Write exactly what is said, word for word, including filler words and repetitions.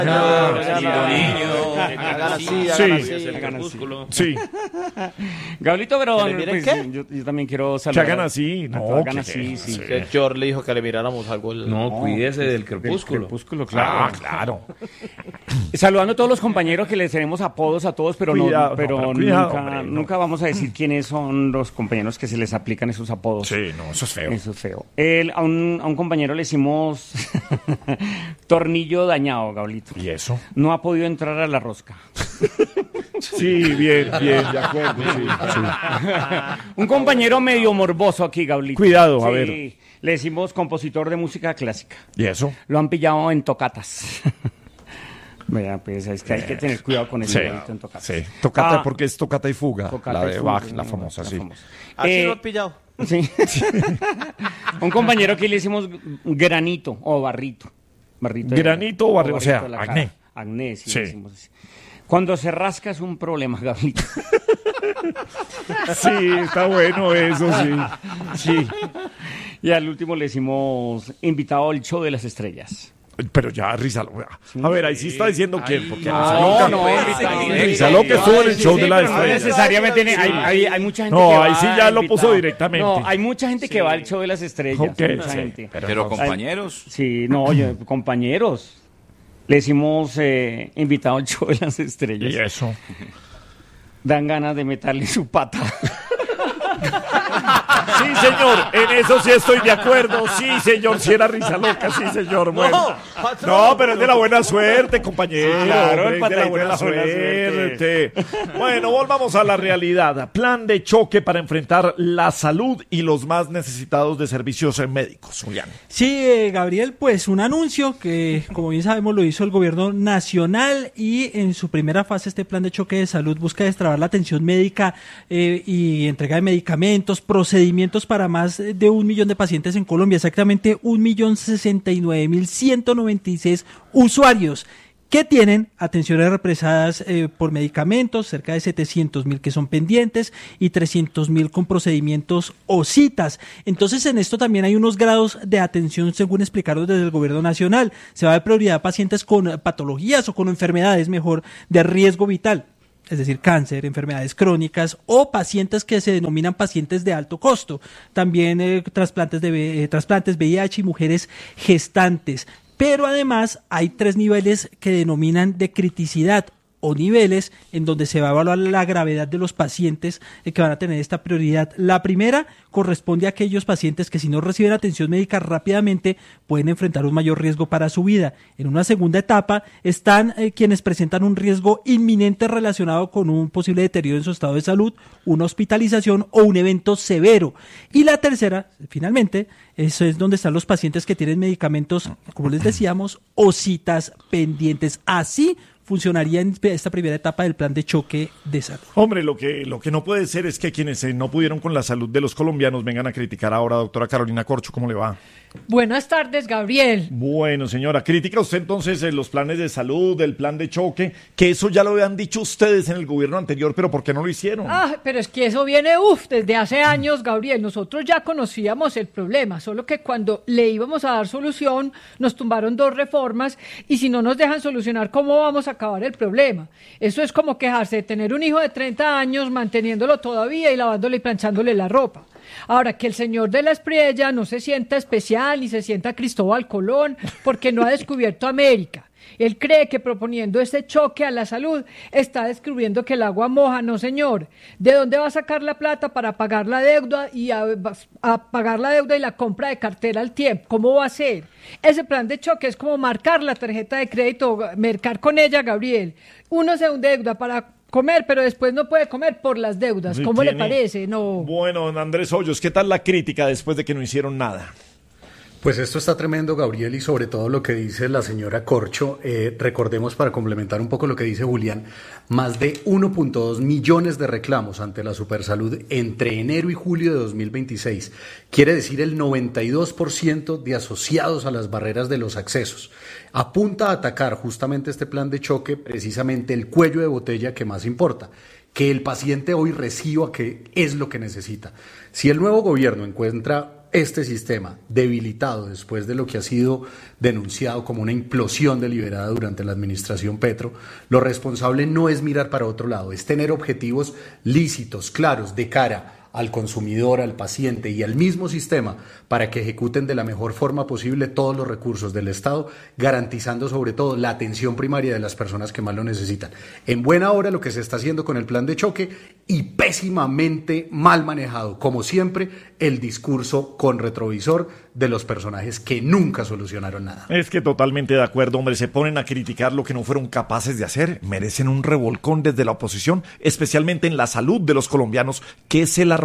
No, sí. Gablito, pero ¿Que le miren pues, qué? yo, yo también quiero Que saludar. hagan así, a- no. hagan que- así, sí. sí. Que George le dijo que le miráramos algo. el- No, cuídese del Del crepúsculo. crepúsculo, claro. Ah, claro. Saludando a todos los compañeros que les tenemos apodos a todos, pero, Cuidado, no, no, pero, pero cuidado, nunca, hombre, no. nunca vamos a decir quiénes son los compañeros que se les aplican esos apodos. Sí, no, eso es feo. Eso es feo. El- a, un, a un compañero le hicimos tornillo dañado, Gablito. ¿Y eso? No ha podido entrar a la rosca. Sí, bien, bien, de acuerdo. Sí, sí. Un compañero medio morboso aquí, Gablito. Cuidado, a Sí, ver. Le decimos compositor de música clásica. ¿Y eso? Lo han pillado en tocatas. Vea, pues es que hay que tener cuidado con el Sí, Gablito en tocatas. sí. Tocata, Ah, porque es tocata y fuga. tocata la y de fuga, Bach, la no, famosa, la sí. famosa. Así Eh, lo han pillado. Sí. Un compañero que le hicimos granito o barrito. Barrito de- Granito o barrito, o sea, de la acné. cara. Acné, sí, Sí. le decimos así. Cuando se rasca es un problema, Gablito. Sí, está bueno eso, sí. Sí. Y al último le decimos invitado al show de las estrellas. Pero ya, Rizalo. A ver, ahí sí está diciendo quién, porque No, Rizalo no, nunca- invitado. Rizalo que estuvo en el show de la No estrella. necesariamente tiene, hay, hay, hay mucha gente No, que va ahí sí ya lo invitado. puso directamente. No, hay mucha gente que va al show de las estrellas. Ok, mucha sí, gente. Pero compañeros. Sí, no, oye, compañeros. Le decimos eh, invitado al show de las Y estrellas. eso. Dan ganas de meterle su pata. Sí, señor, en eso sí estoy de acuerdo. Sí, señor, si era risa loca, sí, señor. Bueno. patrón. No, pero es de la buena suerte, compañero. Claro, el hombre, es de la patadito buena de la buena suerte. Bueno, volvamos a la realidad. Plan de choque para enfrentar la salud y los más necesitados de servicios médicos, Julián. Sí, eh, Gabriel, pues un anuncio que, como bien sabemos, lo hizo el gobierno nacional y en su primera fase este plan de choque de salud busca destrabar la atención médica eh, y entrega de medicamentos, procedimientos para más de un millón de pacientes en Colombia, exactamente un millón sesenta y nueve mil ciento noventa y seis usuarios que tienen atenciones represadas eh, por medicamentos, cerca de setecientos mil que son pendientes y trescientos mil con procedimientos o citas. Entonces, en esto también hay unos grados de atención, según explicaron desde el gobierno nacional. Se va a dar prioridad a pacientes con patologías o con enfermedades, mejor, de riesgo vital. Es decir, cáncer, enfermedades crónicas o pacientes que se denominan pacientes de alto costo. También eh, trasplantes, de, eh, trasplantes V I H y mujeres gestantes. Pero además hay tres niveles que denominan de criticidad o niveles en donde se va a evaluar la gravedad de los pacientes eh, que van a tener esta prioridad. La primera corresponde a aquellos pacientes que si no reciben atención médica rápidamente pueden enfrentar un mayor riesgo para su vida. En una segunda etapa están eh, quienes presentan un riesgo inminente relacionado con un posible deterioro en su estado de salud, una hospitalización o un evento severo. Y la tercera, finalmente, eso es donde están los pacientes que tienen medicamentos, como les decíamos, o citas pendientes. Así funcionaría en esta primera etapa del plan de choque de salud. Hombre, lo que, lo que no puede ser es que quienes eh, no pudieron con la salud de los colombianos vengan a criticar ahora, doctora Carolina Corcho, ¿cómo le va? Buenas tardes, Gabriel. Bueno, señora, critica usted entonces eh, los planes de salud, el plan de choque, que eso ya lo habían dicho ustedes en el gobierno anterior, pero ¿por qué no lo hicieron? Ah, pero es que eso viene, uff, desde hace años, Gabriel. Nosotros ya conocíamos el problema, solo que cuando le íbamos a dar solución, nos tumbaron dos reformas y si no nos dejan solucionar, ¿cómo vamos a acabar el problema? Eso es como quejarse de tener un hijo de treinta años, manteniéndolo todavía y lavándole y planchándole la ropa. Ahora, que el señor de la Espriella no se sienta especial ni se sienta Cristóbal Colón porque no ha descubierto América. Él cree que proponiendo este choque a la salud está descubriendo que el agua moja. No, señor. ¿De dónde va a sacar la plata para pagar la deuda y a, a pagar la deuda y la compra de cartera al tiempo? ¿Cómo va a ser? Ese plan de choque es como marcar la tarjeta de crédito, mercar con ella, Gabriel. Uno se endeuda para comer, pero después no puede comer por las deudas. Sí, ¿Cómo tiene- le parece? No. Bueno, don Andrés Hoyos, ¿qué tal la crítica después de que no hicieron nada? Pues esto está tremendo, Gabriel, y sobre todo lo que dice la señora Corcho. Eh, recordemos, para complementar un poco lo que dice Julián, más de uno punto dos millones de reclamos ante la Supersalud entre enero y julio de dos mil veintiséis. Quiere decir el noventa y dos por ciento de asociados a las barreras de los accesos. Apunta a atacar justamente este plan de choque, precisamente el cuello de botella que más importa, que el paciente hoy reciba que es lo que necesita. Si el nuevo gobierno encuentra este sistema debilitado después de lo que ha sido denunciado como una implosión deliberada durante la administración Petro, lo responsable no es mirar para otro lado, es tener objetivos lícitos, claros, de cara al consumidor, al paciente y al mismo sistema para que ejecuten de la mejor forma posible todos los recursos del Estado, garantizando sobre todo la atención primaria de las personas que más lo necesitan. En buena hora lo que se está haciendo con el plan de choque y pésimamente mal manejado, como siempre, el discurso con retrovisor de los personajes que nunca solucionaron nada. Es que totalmente de acuerdo, hombre, se ponen a criticar lo que no fueron capaces de hacer, merecen un revolcón desde la oposición, especialmente en la salud de los colombianos, que se la